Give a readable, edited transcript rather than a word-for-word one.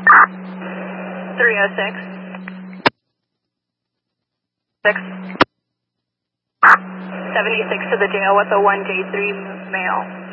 306. 76 to the jail with a 1J3 male.